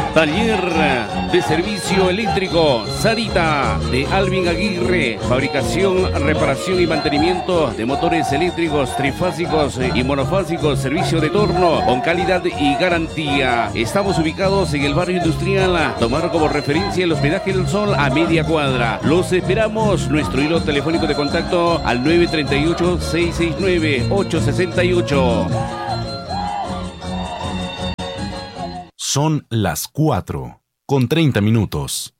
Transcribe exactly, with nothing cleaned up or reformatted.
Taller de servicio eléctrico Sarita de Alvin Aguirre. Fabricación, reparación y mantenimiento de motores eléctricos trifásicos y monofásicos. Servicio de torno con calidad y garantía. Estamos ubicados en el barrio industrial. Tomar como referencia el hospedaje del Sol a media cuadra. Los esperamos. Nuestro hilo telefónico de contacto al nueve tres ocho, seis seis nueve, ocho seis ocho. Son las cuatro con treinta minutos.